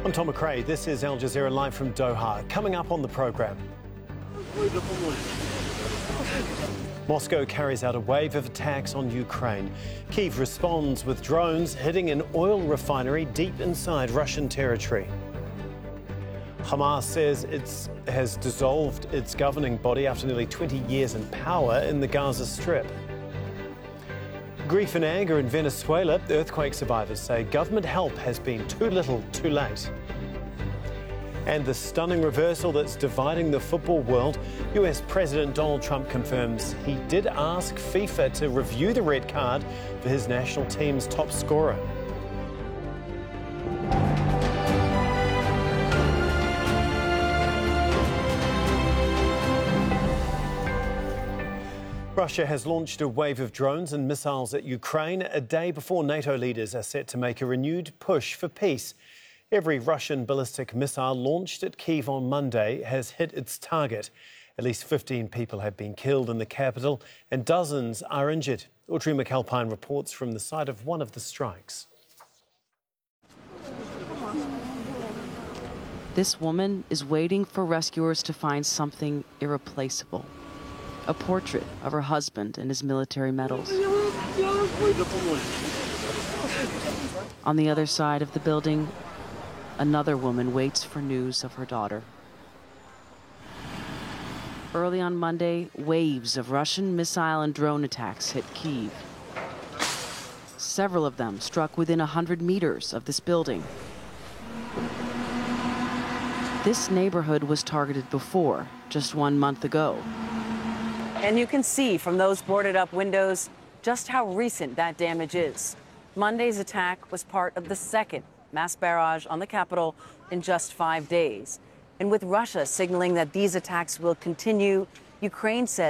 I'm Tom McRae. This is Al Jazeera live from Doha. Coming up on the programme. Moscow carries out a wave of attacks on Ukraine. Kyiv responds with drones hitting an oil refinery deep inside Russian territory. Hamas says it has dissolved its governing body after nearly 20 years in power in the Gaza Strip. Grief and anger in Venezuela. Earthquake survivors say government help has been too little, too late. And the stunning reversal that's dividing the football world. US President Donald Trump confirms he did ask FIFA to review the red card for his national team's top scorer. Russia has launched a wave of drones and missiles at Ukraine a day before NATO leaders are set to make a renewed push for peace. Every Russian ballistic missile launched at Kyiv on Monday has hit its target. At least 15 people have been killed in the capital and dozens are injured. Audrey McAlpine reports from the site of one of the strikes. This woman is waiting for rescuers to find something irreplaceable. A portrait of her husband and his military medals. On the other side of the building, another woman waits for news of her daughter. Early on Monday, waves of Russian missile and drone attacks hit Kyiv. Several of them struck within 100 meters of this building. This neighborhood was targeted before, just 1 month ago. And you can see from those boarded up windows just how recent that damage is. Monday's attack was part of the second mass barrage on the capital in just 5 days. And with Russia signaling that these attacks will continue, Ukraine says